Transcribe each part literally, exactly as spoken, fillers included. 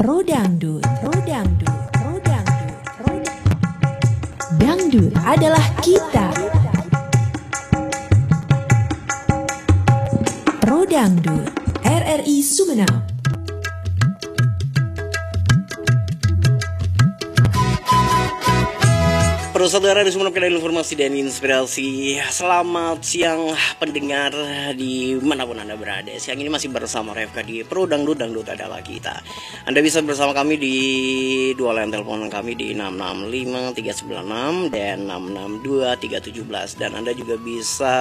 Pro Dangdut, Pro Dangdut, Pro Dangdut, Pro Dangdut. Dangdut adalah kita. Pro Dangdut, R R I Sumeneb. Para saudara di Sumeneb, ada informasi dan inspirasi. Selamat siang pendengar di manapun Anda berada. Siang ini masih bersama Refka di Pro Dangdut, Dangdut adalah kita. Anda bisa bersama kami di dua line telepon kami di enam enam lima tiga sembilan enam dan enam enam dua tiga tujuh belas. Dan Anda juga bisa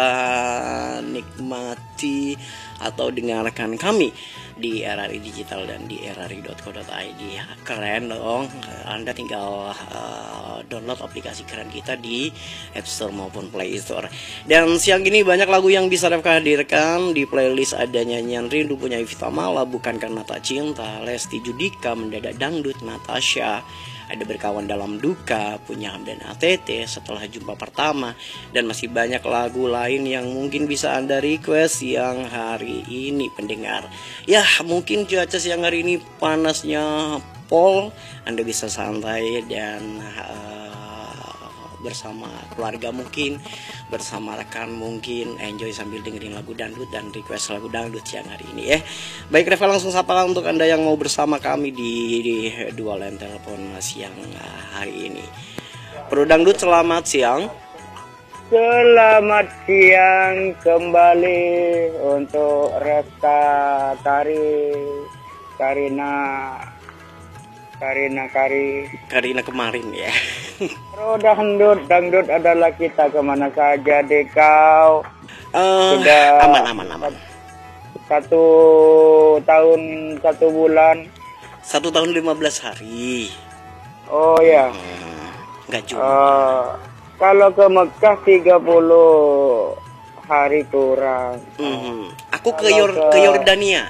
nikmati atau dengarkan kami di R R I Digital dan di r r i dot co dot i d. Keren dong. Anda tinggal uh, download aplikasi keren kita di App Store maupun Play Store. Dan siang ini banyak lagu yang bisa Refka hadirkan. Di playlist ada nyanyian Rindu punya Evita Mala, Bukan Karena Tak Cinta, Lesti Judika, Mendadak Dangdut, Natasha. Ada Berkawan Dalam Duka, punya Hamdan A T T, Setelah Jumpa Pertama, dan masih banyak lagu lain yang mungkin bisa Anda request siang hari ini pendengar. Ya mungkin cuaca siang hari ini panasnya pol, Anda bisa santai dan uh, bersama keluarga mungkin, bersama rekan mungkin, enjoy sambil dengerin lagu dangdut dan request lagu dangdut siang hari ini ya. Baik, Reva langsung sapa untuk Anda yang mau bersama kami di, di dua line telepon siang hari ini. Pro Dangdut, selamat siang. Selamat siang kembali untuk Resta Tari Karina Karina Kari Karina kemarin ya. Pro Dangdut, Dangdut adalah kita, kemana saja deh kau. Uh, Sudah aman aman aman. Satu tahun satu bulan. Satu tahun lima belas hari. Oh ya. Hmm, nggak cuma. Uh, kalau ke Mekah tiga puluh hari kurang. Hmm, aku ke, Yor ke... ke Yordania.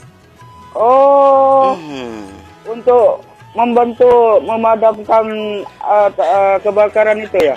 Oh. Hmm. Untuk membantu memadamkan uh, uh, kebakaran itu ya.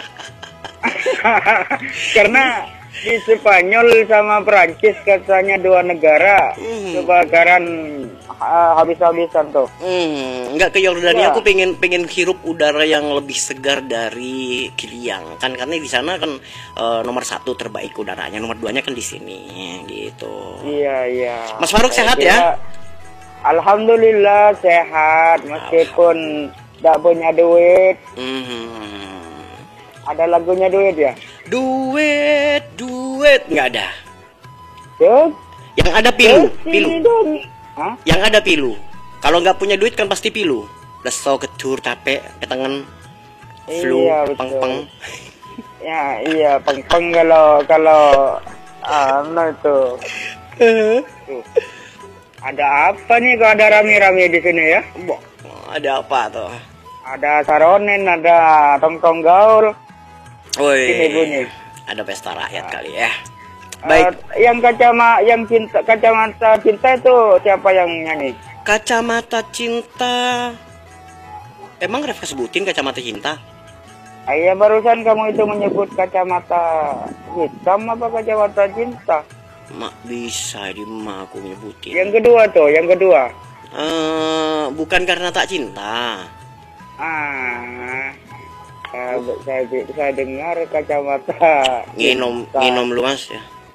Karena di Spanyol sama Perancis katanya dua negara hmm. kebakaran uh, habis-habisan tuh. Hmm, enggak, ke Yordania ya. Aku pengen pengen hirup udara yang lebih segar dari Kiliang kan, karena di sana kan uh, nomor satu terbaik udaranya, nomor duanya kan di sini gitu. Iya iya. Mas Faruk sehat kira, ya? Alhamdulillah sehat meskipun tidak punya duit. Hmm. Ada lagunya duit ya? Duit, duit nggak ada. Duit? Yang ada pilu, pilu. Hah? Yang ada pilu. Kalau nggak punya duit kan pasti pilu. Leso, kedur, capek, ketengan, flu, iya, peng-peng. Ya iya, peng-peng kalau kalau ano itu. Tuh. Ada apa nih kok ada rame-rame di sini ya? Bo, ada apa tuh? Ada saronen, ada tongtong gaul. Woi, ini bunyi. Ada pesta rakyat nah. kali ya. Baik. Uh, yang kacamata, yang cinta, kacamata cinta itu siapa yang nyanyi? Kacamata Cinta. Emang Refka sebutin Kacamata Cinta? Iya, barusan kamu itu menyebut kacamata hitam apa kacamata cinta? Mak bisa di mak aku nyebutin. Yang kedua tuh, yang kedua. Uh, bukan Karena Tak Cinta. Ah, saya, saya, saya dengar kacamata. Nginom, cinta. Nginom lu mas ya.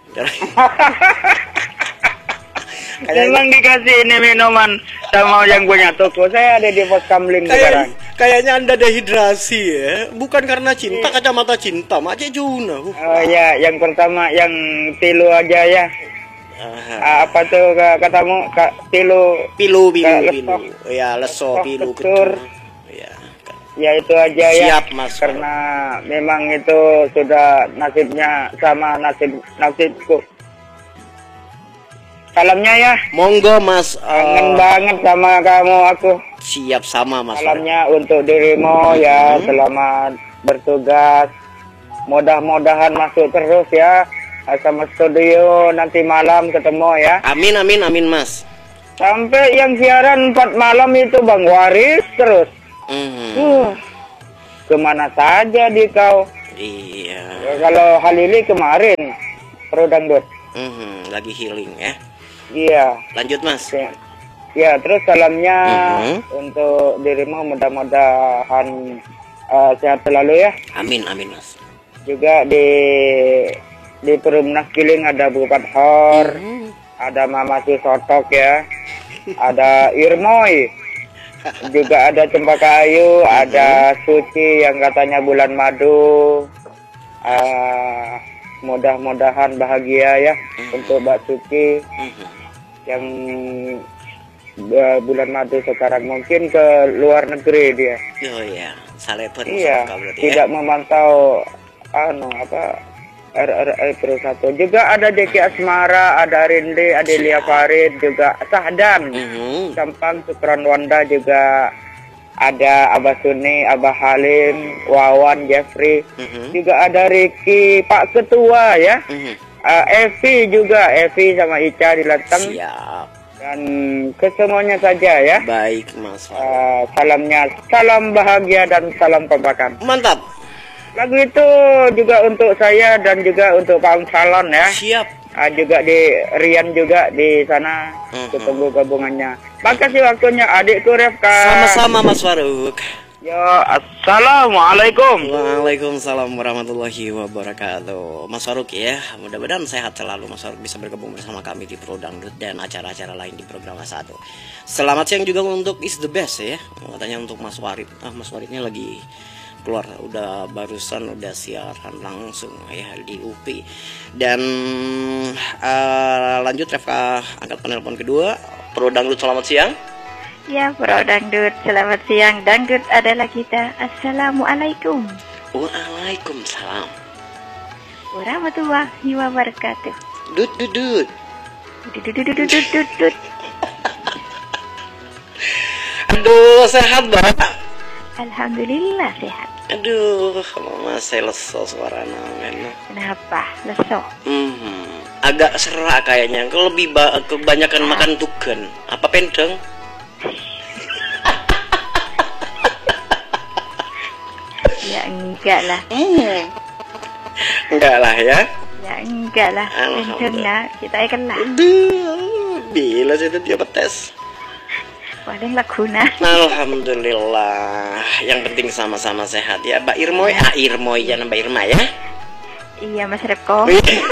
Memang dikasih ini minuman sama yang punya toko. Saya ada di pos kamling sekarang. Kayaknya Anda dehidrasi ya. Bukan Karena Cinta, Kacamata Cinta. Mak Juna. Oh uh, ya, yang pertama yang tilu aja ya. Uh, apa tuh katamu? Kak, tilu. Pilu, pilu, pilu. Ya, leso, pilu, ketur. Ya, ya itu aja. Siap, ya. Mas. Karena memang itu sudah nasibnya sama nasib nasibku. Salamnya ya. Monggo Mas. Kangen uh, banget sama kamu aku. Siap sama Mas. Salamnya untuk dirimu hmm. ya. Selamat bertugas. Mudah-mudahan masuk terus ya. Sama studio nanti malam ketemu ya. Amin amin amin Mas. Sampai yang siaran empat malam itu Bang Waris terus. Hmm. Uh, kemana saja di kau? Iya. Ya, kalau Halili kemarin Pro Dangdut. Hmm, lagi healing ya. Iya. Lanjut Mas. Ya, terus salamnya Mhm. untuk dirimu mudah-mudahan uh, sehat selalu ya. Amin, amin Mas. Juga di di Perumnas Giling ada Bu Pathor, Mhm. ada Mama Susotok ya, ada Irmoy, juga ada Cempaka Ayu, ada Suci yang katanya bulan madu. Uh, mudah-mudahan bahagia ya untuk Mbak Suci Mhm. yang uh, bulan madu sekarang, mungkin ke luar negeri dia. Oh iya, Salepet Iya, berarti tidak ya. memantau anu apa R R I Pro satu. Juga ada Deki Asmara, ada Rinde, Adelia Farid, juga Sahdan, Mhm. Sampang, Sukron Wanda, juga ada Abah Suni, Abah Halim, Wawan, Jeffrey, Mhm. juga ada Ricky, Pak Ketua ya, Mhm. uh, Evi juga, Evi sama Ica di Lanteng, Siap. dan kesemuanya saja ya. Baik Mas Faruk. Uh, salamnya, salam bahagia dan salam kompakan. Mantap. Lagu itu juga untuk saya dan juga untuk Pak Salon ya. Siap. Uh, juga di Rian juga di sana, Mhm. ketemu gabungannya. Makasih waktunya adikku Refka. Sama-sama Mas Faruk. Yo, assalamualaikum. Waalaikumsalam warahmatullahi wabarakatuh. Mas Faruk ya, mudah-mudahan sehat selalu. Mas Faruk bisa bergabung bersama kami di Pro Dangdut dan acara-acara lain di program satu. Selamat siang juga untuk Is The Best ya. Katanya untuk Mas Warid. Ah, Mas Waridnya lagi keluar, udah barusan udah siaran langsung ya di U P. Dan uh, lanjut Refka angkat penelpon kedua. Pro Dangdut, selamat siang. Ya, Pro Dangdut, selamat siang. Dangdut adalah kita. Assalamualaikum Waalaikumsalam warahmatullahi wabarakatuh. Dut dut dut. Dudududududududud. Aduh, sehat banget. Alhamdulillah sehat. Aduh, mama saya leso suaranya, men. Kenapa? Leso. Hmm, agak serak kayaknya. Kalau lebih ba- kebanyakan makan tugen. Apa pendeng? Ya enggak lah. Hmm. Enggak lah ya. Ya enggak lah. Alhamdulillah. Kenceng lah. Kita ikan lah. Aduh, bila sih itu dia tes. Paling laguna. Alhamdulillah. Yang penting sama-sama sehat ya, Mbak Irmoy. Ah, Irmoy jangan Mbak Irma ya. Iya, Mas Repko.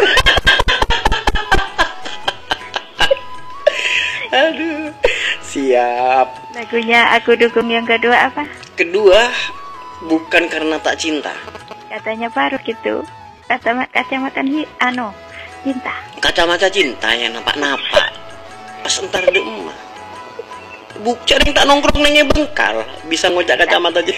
Aduh, siap. Lagunya aku dukung yang kedua apa? Kedua, bukan karena tak cinta. Katanya baru gitu. Kata kacamata hi ano cinta. Kacamata cinta yang nampak-nampak. Pas entar di emak. Bukti yang tak nongkrong nengnya bengkal. Bisa ngocak kacamata aja.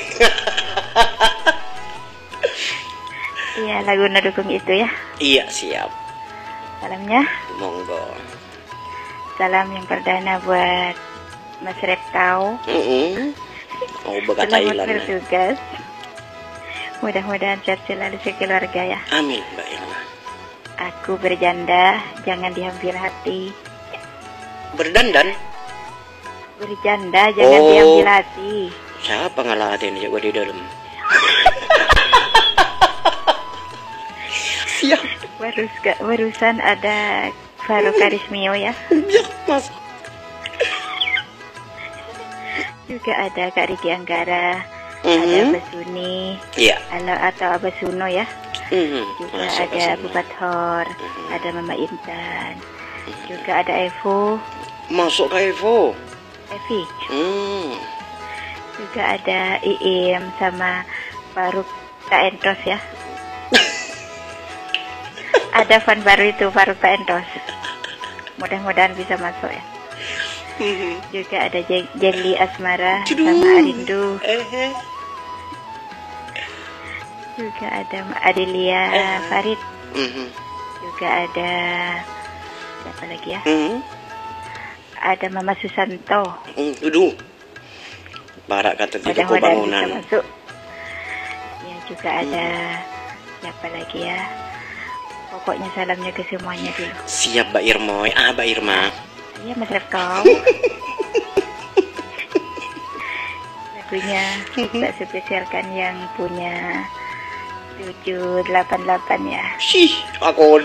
Iya, lagu dukung itu ya. Iya, siap. Salamnya. Monggo. Salam yang perdana buat Mas Repkau. Mm-mm. Oh, bekat Selamat Thailand. bertugas. Mudah-mudahan sehat selalu sekeluarga ya. Amin, Mbak Irma. Aku berjanda, jangan diambil hati. Berdandan? Berjanda, jangan Oh. diambil hati. Siapa ngalahin juga di dalam? Siap. Barus, barusan ada Faru Karismio ya. Ya, Mas. Juga ada Kak Riki Anggara, Mhm. ada Basuni, Iya. atau Abah Suno ya. Mhm. Juga Masuk ke ada sana. Bu Bathor, ada Mama Intan. Juga ada Evo, Masuk ke Evo. Evi. Hmm. Juga ada Iim sama Faruk Kak Entos ya. Ada fan baru itu, Faruk Kak Entos. Mudah-mudahan bisa masuk ya. Juga ada Je- Jelly Asmara sama Arindu. Eh. Juga ada Mbak Adelia Farid. Mhm. Juga ada siapa lagi ya? Mhm. Ada Mama Susanto. Hmm, Aduh. Barak kata di toko Mudah-mudahan bisa bangunan. masuk. Ya, juga ada siapa lagi ya? Pokoknya salamnya ke semuanya dulu. Siap, Mbak Irmoy. Ah, Mbak Irma. Iya, Mas Repkau. Lagunya tak spesialkan yang punya tujuh delapan delapan ya. Sih, aku